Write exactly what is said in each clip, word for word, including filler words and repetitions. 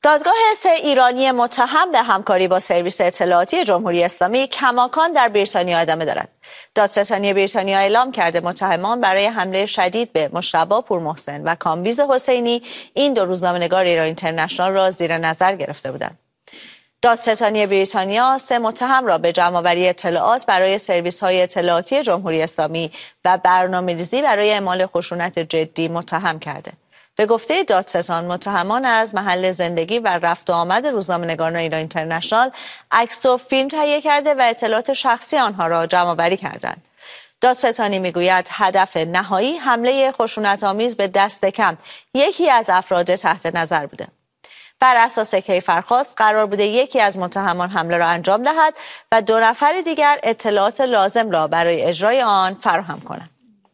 دادگاه سه ایرانی متهم به همکاری با سرویس اطلاعاتی جمهوری اسلامی کماکان در بریتانیا ادامه دارد. دادستانی بریتانیا اعلام کرده متهمان برای حمله شدید به مجتبی پورمحسن و کامبیز حسینی این دو روزنامه‌نگار ایران اینترنشنال را زیر نظر گرفته بودند. دادستانی بریتانیا سه متهم را به جمع‌آوری اطلاعات برای سرویس‌های اطلاعاتی جمهوری اسلامی و برنامه‌ریزی برای اعمال خشونت جدی متهم کرده. به گفته دادستان متهمان از محل زندگی و رفت و آمد روزنامه‌نگاران ایران اینترنشنال عکس و فیلم تهیه کرده و اطلاعات شخصی آنها را جمع‌آوری کردند. دادستانی میگوید هدف نهایی حمله خشونت‌آمیز به دست کم یکی از افراد تحت نظر بوده. بر اساس کیفرخواست قرار بوده یکی از متهمان حمله را انجام دهد و دو نفر دیگر اطلاعات لازم را برای اجرای آن فراهم کنند.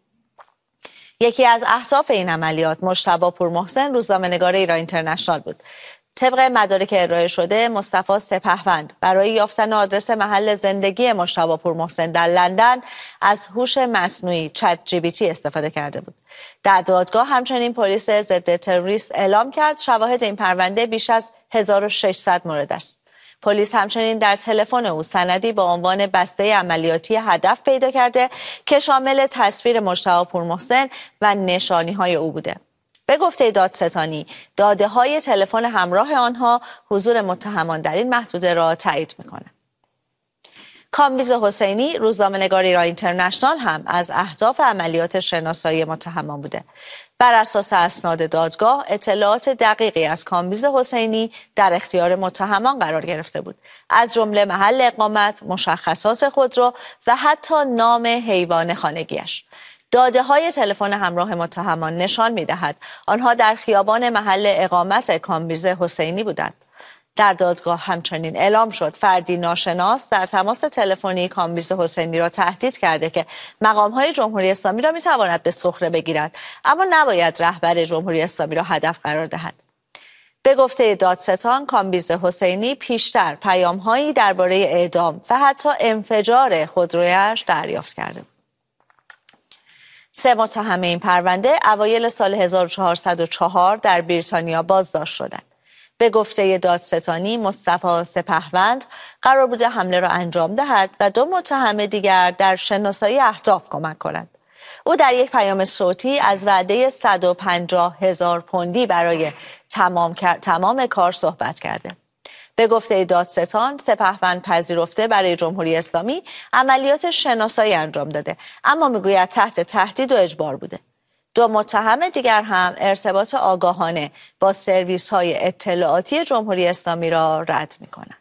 یکی از اهداف این عملیات مجتبی پورمحسن روزنامه‌نگار ایران اینترنشنال بود. طبق مدارک ارائه شده مصطفی سپهوند برای یافتن آدرس محل زندگی مجتبی پورمحسن در لندن از هوش مصنوعی چت جی پی تی استفاده کرده بود. در دادگاه همچنین پلیس ضد تروریست اعلام کرد شواهد این پرونده بیش از هزار و ششصد مورد است. پلیس همچنین در تلفن او سندی با عنوان بسته عملیاتی هدف پیدا کرده که شامل تصویر مجتبی پورمحسن و نشانی‌های او بوده. به گفته دادستانی داده‌های تلفن همراه آنها حضور متهمان در این محدوده را تایید می‌کند. کامبیز حسینی روزنامه‌نگار ایران اینترنشنال هم از اهداف عملیات شناسایی متهمان بوده. بر اساس اسناد دادگاه اطلاعات دقیقی از کامبیز حسینی در اختیار متهمان قرار گرفته بود، از جمله محل اقامت، مشخصات خودرو و حتی نام حیوان خانگیش. داده های تلفن همراه متهمان نشان می‌دهد آنها در خیابان محل اقامت کامبیز حسینی بودند. در دادگاه همچنین اعلام شد فردی ناشناس در تماس تلفنی کامبیز حسینی را تهدید کرده که مقام‌های جمهوری اسلامی را می‌تواند به سخره بگیرد، اما نباید رهبر جمهوری اسلامی را هدف قرار دهد. به گفته دادستان کامبیز حسینی پیشتر پیام‌هایی درباره اعدام و حتی انفجار خودرویش دریافت کرده بود. سه متهم این پرونده اوایل سال هزار و چهارصد و چهار در بریتانیا بازداشت شدند. به گفته دادستانی مصطفی سپهوند قرار بوده حمله را انجام دهد و دو متهم دیگر در شناسایی اهداف کمک کنند. او در یک پیام صوتی از وعده صد و پنجاه هزار پوندی برای تمام, تمام کار صحبت کرده. به گفته دادستان سپهوند پذیرفته برای جمهوری اسلامی عملیات شناسایی انجام داده، اما میگوید تحت تهدید و اجبار بوده. دو متهم دیگر هم ارتباط آگاهانه با سرویس های اطلاعاتی جمهوری اسلامی را رد می کنند.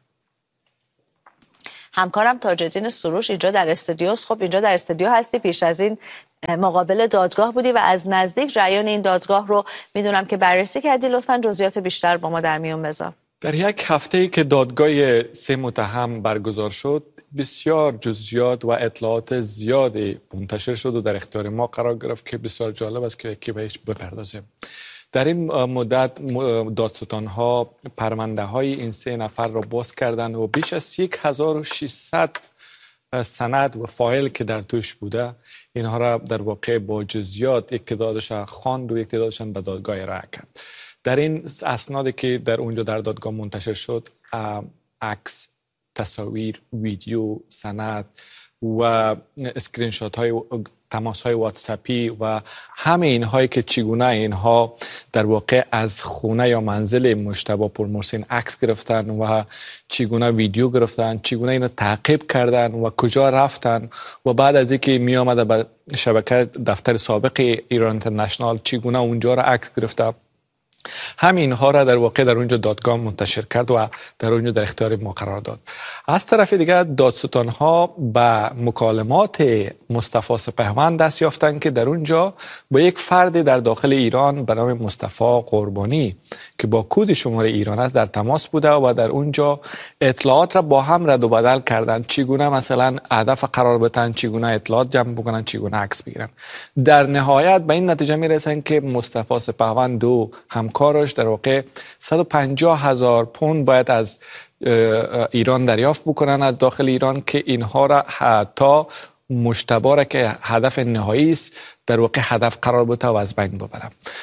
همکارم تاج‌الدین سروش اینجا در استودیوست. خب اینجا در استودیو هستی، پیش از این مقابل دادگاه بودی و از نزدیک جریان این دادگاه رو میدونم که بررسی کردی. لطفاً جزئیات بیشتر با ما در میون بذار. در یک هفته‌ای که دادگاه سه متهم برگزار شد بسیار جزئیات و اطلاعات زیادی منتشر شد و در اختیار ما قرار گرفت که بسیار جالب است که کی بهش بپردازیم. در این مدت دادستان‌ها پرونده‌های این سه نفر را باز کردند و بیش از هزار و ششصد سند و فایل که در توش بوده اینها را در واقع با جزئیات یک تعدادشان خواند و یک تعدادشان به دادگاه ارائه کرد. در این اسنادی که در اونجا در دادگاه منتشر شد عکس، تصاویر، ویدیو، سند و اسکرین شات های تماس های واتساپی و همه اینهایی که چگونه اینها در واقع از خونه یا منزل مجتبی پورمحسن عکس گرفتن و چگونه ویدیو گرفتن، چگونه اینو تعقیب کردن و کجا رفتن و بعد از اینکه می آمده به شبکه دفتر سابق ایران اینترنشنال چگونه اونجا را عکس گرفته، همین اینها را در واقع در اونجا دادگاه منتشر کرد و در اونجا در اختیار ما قرار داد. از طرف دیگر دادستان ها به مکالمات مصطفی سپهوند دست یافتند که در اونجا با یک فرد در داخل ایران به نام مصطفی قربانی که با کد شماره ایران است در تماس بوده و در اونجا اطلاعات را با هم رد و بدل کردند، چگونه مثلا هدف قرار بدن، چگونه اطلاعات جمع بکنن، چگونه عکس بگیرن. در نهایت به این نتیجه میرسن که مصطفی سپهوند و همکارش در واقع صد و پنجاه هزار پوند باید از ایران دریافت بکنن از داخل ایران که اینها را حتی مجتبی را که هدف نهایی است در واقع هدف قرار بده و از بین ببرن.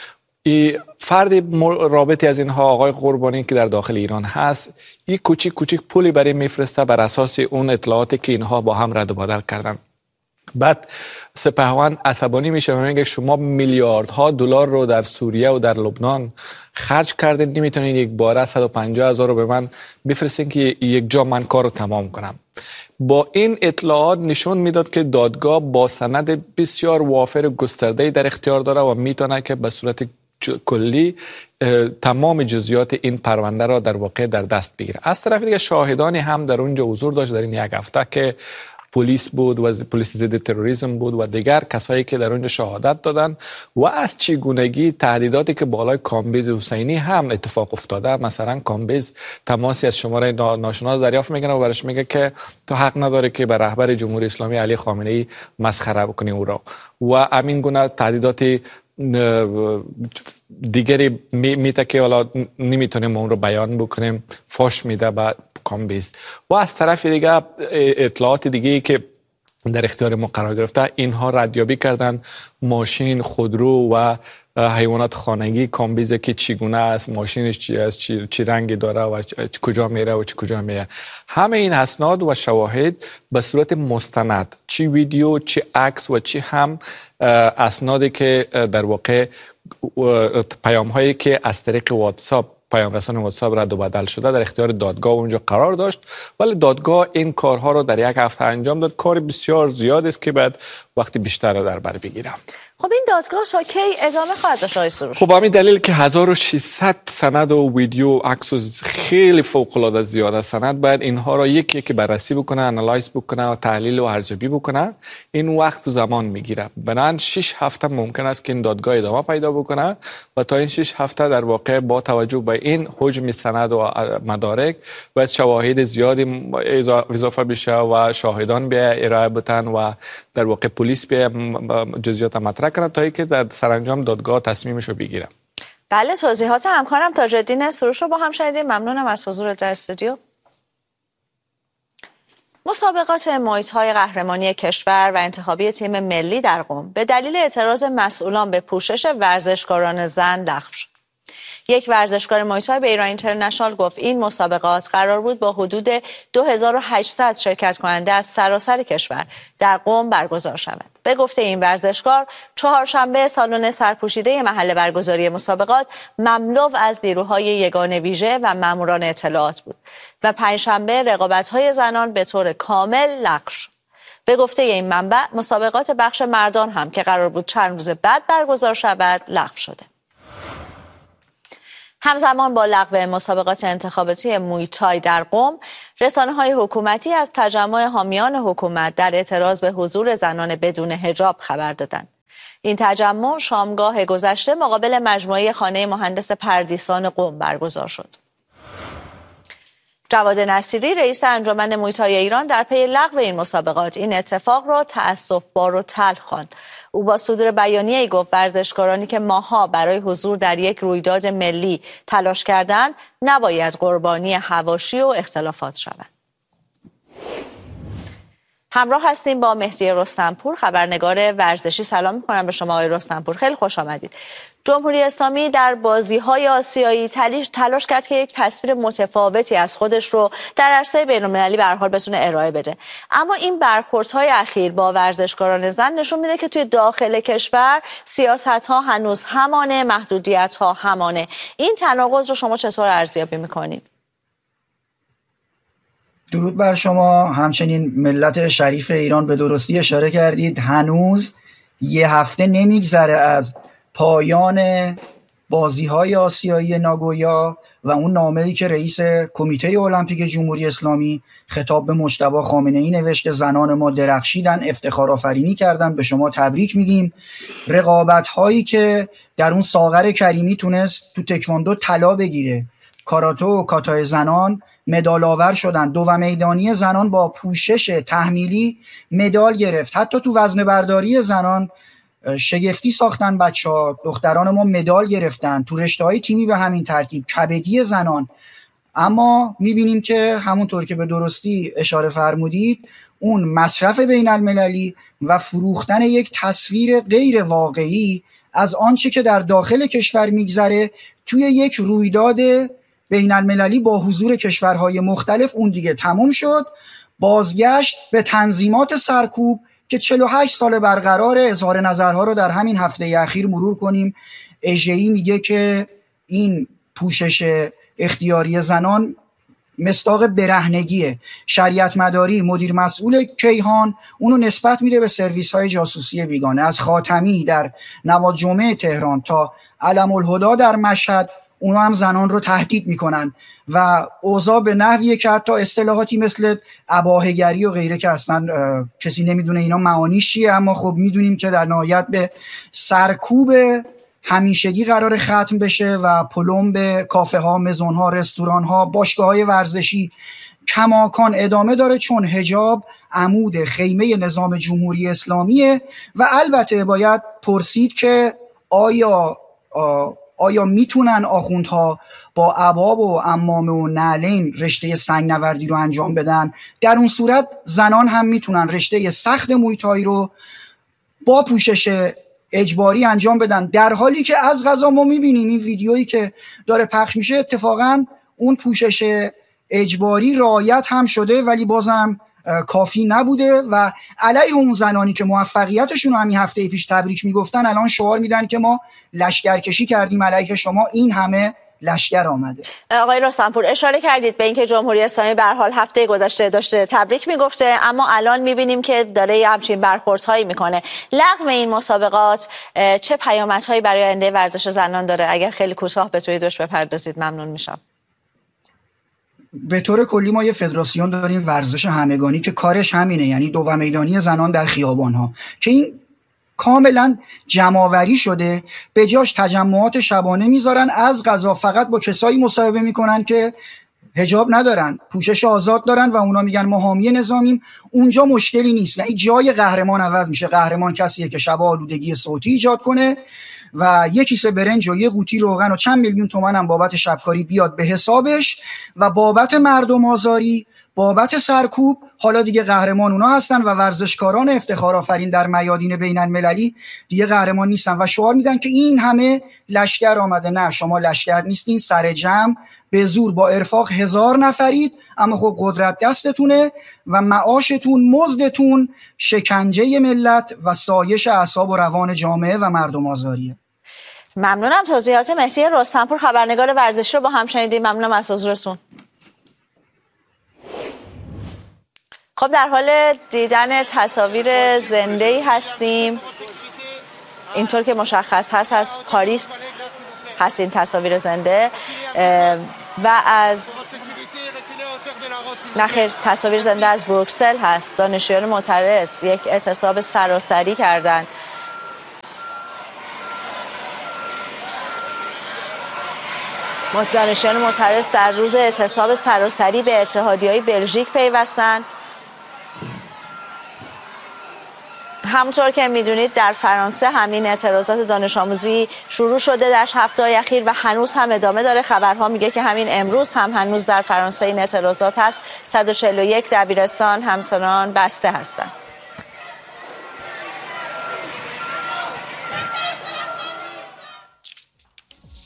ای فرد رابطی از اینها آقای قربانی که در داخل ایران هست، این کوچیک کوچیک پولی برای میفرسته بر اساس اون اطلاعاتی که اینها با هم رد و بدل کردن. بعد سپهبان عصبانی میشه و میگه شما میلیاردها دلار رو در سوریه و در لبنان خرج کردین، نمیتونین یک باره صد و پنجاه هزار رو به من بفرستین که یک جا من کار رو تمام کنم. با این اطلاعات نشون میداد که دادگاه با سند بسیار وافر گسترده در اختیار داره و میتونه که به صورت کلی تمام جزئیات این پرونده را در واقع در دست بگیره. از طرف دیگه شاهدانی هم در اونجا حضور داشت در این یک هفته که پلیس بود و پلیس ضد تروریسم بود و دیگر کسایی که در اونجا شهادت دادن و از چگونگی تهدیداتی که بالای کامبیز حسینی هم اتفاق افتاده. مثلا کامبیز تماسی از شماره ناشناس دریافت میکنه و برش میگه که تو حق نداره که به رهبر جمهوری اسلامی علی خامنه ای مسخره بکنی او را، و همین گونه تهدیدات دیگری میته که حالا نمیتونیم اون رو بیان بکنیم، فاش میده به کامبیز. و از طرف دیگه اطلاعات دیگه ای که در اختیار ما قرار گرفته، اینها ردیابی کردن ماشین، خودرو و حیوانات خانگی کامبیز که چگونه است، ماشینش چی است، چی, چی رنگی داره و کجا میره و چی کجا میره. همه این اسناد و شواهد به صورت مستند، چی ویدیو، چی عکس و چی هم اسنادی که در واقع پیام هایی که از طریق واتساپ، پیام رسان واتساپ رد و بدل شده در اختیار دادگاه اونجا قرار داشت. ولی دادگاه این کارها رو در یک هفته انجام داد. کار بسیار زیاد است که بعد وقتی بیشتر رو در بر بگیرم. خب این دادگاه تا کی ادامه خواهد داشت آقای سروش؟ خب همین دلیل که هزار و ششصد سند و ویدیو، عکس و خیلی فوق العاده زیاده سند باید اینها را یکی یکی بررسی بکنه، انالایز بکنه و تحلیل و ارزیابی بکنه. این وقت و زمان میگیره. بنابراین شش هفته ممکن است که این دادگاه ادامه پیدا بکنه و تا این شش هفته در واقع با توجه به این حجم سند و مدارک باید شواهد زیادی اضافه بشه و شاهدان بیا ارائه بدن و در واقع پلیس بیا جزئیات مطرح کنه تا اینکه در سرانجام دادگاه تصمیمش رو بگیره. بله، توضیحات همکارم تاج‌الدین سروش رو با هم شنیدیم. ممنونم از حضور در استودیو. مسابقات محیط‌های قهرمانی کشور و انتخابی تیم ملی در قم به دلیل اعتراض مسئولان به پوشش ورزشکاران زن لغو شد. یک ورزشکار محیط‌های به ایران اینترنشنال گفت این مسابقات قرار بود با حدود دو هزار و هشتصد شرکت کننده از سراسر کشور در قم برگزار شود. به گفته این ورزشکار، چهارشنبه سالن سرپوشیده محل برگزاری مسابقات مملو از نیروهای یگان ویژه و ماموران اطلاعات بود و پنجشنبه رقابت‌های زنان به طور کامل لغو شد. به گفته این منبع، مسابقات بخش مردان هم که قرار بود چند روز بعد برگزار شود لغو شده. همزمان با لغو مسابقات انتخاباتی موی-تای در قم، رسانه‌های حکومتی از تجمع حامیان حکومت در اعتراض به حضور زنان بدون حجاب خبر دادند. این تجمع شامگاه گذشته مقابل مجموعه خانه مهندس پردیسان قم برگزار شد. جواد نصیری رئیس انجمن موی-تای ایران در پی لغو این مسابقات این اتفاق را تأسف‌بار و تلخ خواند. او با صدور بیانیه‌ای گفت ورزشکارانی که ماه‌ها برای حضور در یک رویداد ملی تلاش کردند نباید قربانی حواشی و اختلافات شوند. همراه هستیم با مهدی رستمپور، خبرنگار ورزشی. سلام می‌کنم به شما آقای رستمپور، خیلی خوش آمدید. جمهوری اسلامی در بازی‌های آسیایی تلاش تلاش کرد که یک تصویر متفاوتی از خودش رو در عرصه بین‌المللی به هر حال بتونه ارائه بده. اما این برخوردهای اخیر با ورزشکاران زن نشون میده که توی داخل کشور سیاست‌ها هنوز همانه، محدودیت‌ها همانه. این تناقض رو شما چطور ارزیابی می‌کنید؟ درود بر شما. همچنین ملت شریف ایران به درستی اشاره کردید. هنوز یه هفته نمیگذره از پایان بازی‌های آسیایی ناگویا و اون نامه‌ای که رئیس کمیته المپیک جمهوری اسلامی خطاب به مجتبی خامنه‌ای نوشته. زنان ما درخشیدن، افتخار آفرینی کردن، به شما تبریک میگیم. رقابت‌هایی که در اون ساغر کریمی تونست تو تکواندو طلا بگیره، کاراته و کاتای زنان مدال آور شدن. دو و میدانی زنان با پوشش تحمیلی مدال گرفت. حتی تو وزنه برداری زنان شگفتی ساختن بچه‌ها، دختران ما مدال گرفتن. تو رشته‌های تیمی به همین ترتیب، کبدی زنان. اما می‌بینیم که همونطور که به درستی اشاره فرمودید، اون مصرف بین المللی و فروختن یک تصویر غیر واقعی از آنچه که در داخل کشور میگذره توی یک رویداد بین المللی با حضور کشورهای مختلف اون دیگه تموم شد. بازگشت به تنظیمات سرکوب که چهل و هشت سال برقرار. اظهار نظرها رو در همین هفته اخیر مرور کنیم. اژه‌ای میگه که این پوشش اختیاری زنان مصداق برهنگیه. شریعت مداری مدیر مسئول کیهان اونو نسبت میده به سرویس های جاسوسی بیگانه. از خاتمی در نواد جمعه تهران تا علم الهدا در مشهد اونا هم زنان رو تهدید میکنن و اوضاع به نحویه که حتی اصطلاحاتی مثل اباهه‌گری و غیره که اصلا کسی نمیدونه اینا معانیش چیه، اما خب میدونیم که در نهایت به سرکوب همیشگی قرار ختم بشه و پلم به کافه ها، مزون ها، رستوران ها، باشگاه های ورزشی کماکان ادامه داره، چون حجاب عمود خیمه نظام جمهوری اسلامیه. و البته باید پرسید که آیا آیا میتونن آخوندها با عباب و عمامه و نعلین رشته سنگ نوردی رو انجام بدن؟ در اون صورت زنان هم میتونن رشته سخت مویتایی رو با پوشش اجباری انجام بدن، در حالی که از قضا ما میبینیم این ویدیویی که داره پخش میشه اتفاقا اون پوشش اجباری رعایت هم شده ولی بازم کافی نبوده و علیه اون زنانی که موفقیتشون رو همین هفته پیش تبریک میگفتن الان شعار میدن که ما لشکرکشی کردیم علیه شما، این همه لشکر آمده. آقای رستمپور اشاره کردید به اینکه جمهوری اسلامی به هر حال هفته گذشته داشته تبریک میگفته، اما الان میبینیم که داره همچین برخوردهایی میکنه. لغو این مسابقات چه پیامدهایی برای آینده ورزش زنان داره؟ اگر خیلی کوتاه بتونید روش بپردازید ممنون میشم. به طور کلی ما یه فدراسیون داریم ورزش همگانی که کارش همینه، یعنی دو میدانی زنان در خیابان‌ها، که این کاملا جمع‌آوری شده، به جاش تجمعات شبانه میذارن، از قضا فقط با کسایی مصاحبه میکنن که حجاب ندارن، پوشش آزاد دارن و اونا میگن ما حامی نظامیم. اونجا مشکلی نیست، یعنی جای قهرمان عوض میشه. قهرمان کسیه که شب آلودگی صوتی ایجاد کنه و یک کیسه برنج و یه قوطی روغن و چند میلیون تومان هم بابت شبکاری بیاد به حسابش و بابت مردم آزاری، بابت سرکوب، حالا دیگه قهرمان اونا هستن و ورزشکاران افتخار آفرین در میادین بین المللی دیگه قهرمان نیستن و شعار میدن که این همه لشکر آمده. نه، شما لشکر نیستین، سر جمع به زور با ارفاق هزار نفرید، اما خب قدرت دستتونه و معاشتون، مزدتون شکنجه ملت و سایش اعصاب و روان جامعه و مردم آزاریه. ممنونم. توضیحات مهدی رستمپور خبرنگار ورزشی رو با هم شنیدیم. ممنونم از حضورتون. خب در حال دیدن تصاویر زنده‌ای هستیم. اینطور که مشخص هست از پاریس هست این تصاویر زنده و از نخیر تصاویر زنده از بروکسل هست. دانشجویان معترض یک اعتصاب سراسری کردند. دانشجویان معترض در روز اعتصاب سراسری به اتحادیه‌های بلژیک پیوستند. همونطور که میدونید در فرانسه همین اعتراضات دانش آموزی شروع شده در هفته‌های اخیر و هنوز هم ادامه داره. خبرها میگه که همین امروز هم هنوز در فرانسه این اعتراضات هست. صد و چهل و یک دبیرستان همچنان بسته هستند.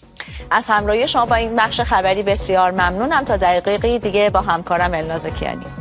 از همراهی شما با این بخش خبری بسیار ممنونم. تا دقیقی دیگه با همکارم الناز کیانی.